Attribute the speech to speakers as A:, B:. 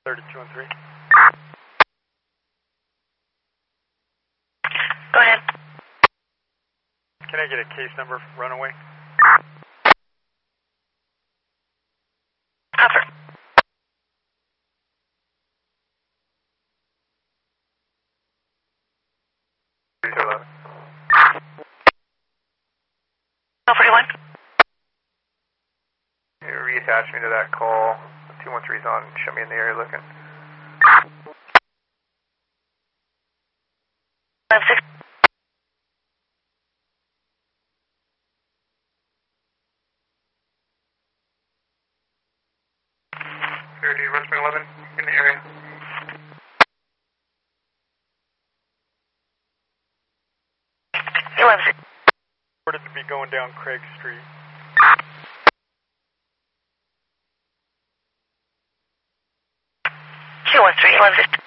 A: 32 and 3.
B: Go ahead.
A: Can I get a case number, runaway?
B: Copper. Oh, 41.
C: You reattach me to that call. 213's on. Show me in the area looking.
B: 56.
C: Westman 11 in the area.
B: He loves it.
A: Reported to be going down Craig Street.
B: He loves it.